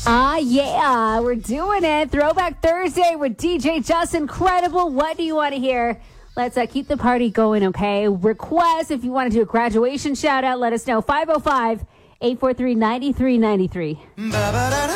Yeah, we're doing it. Throwback Thursday with DJ Just Incredible. What do you want to hear? Let's keep the party going, okay? Request, if you want to do a graduation shout out, let us know. 505-843-9393.